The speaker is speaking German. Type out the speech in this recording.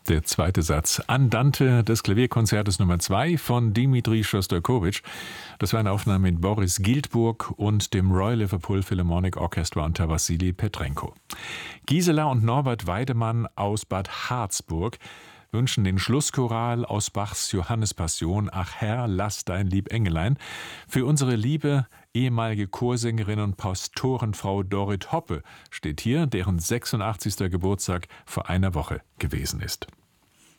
Der zweite Satz. Andante des Klavierkonzertes Nummer 2 von Dimitri Schostakowitsch. Das war eine Aufnahme mit Boris Giltburg und dem Royal Liverpool Philharmonic Orchestra unter Wassili Petrenko. Gisela und Norbert Weidemann aus Bad Harzburg wünschen den Schlusschoral aus Bachs Johannespassion »Ach Herr, lass dein lieb Engelein« für unsere liebe ehemalige Chorsängerin und Pastorenfrau Dorit Hoppe steht hier, deren 86. Geburtstag vor einer Woche gewesen ist.